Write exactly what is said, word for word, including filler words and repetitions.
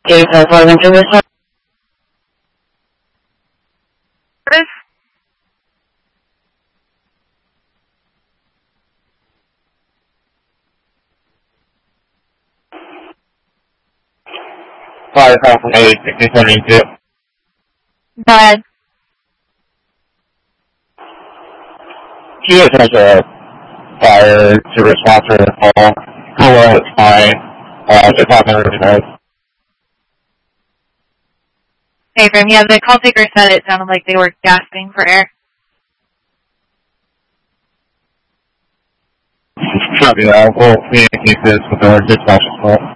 Okay, so for the Jewish Fire call from eight sixty seventy-two. Go ahead. She has a fire to respond to the call. Hello, it's fine. Uh, just not really knows. Hey, Grim. Yeah, the call taker said it sounded like they were gasping for air. Copy that. We'll communicate this with our dispatch as well.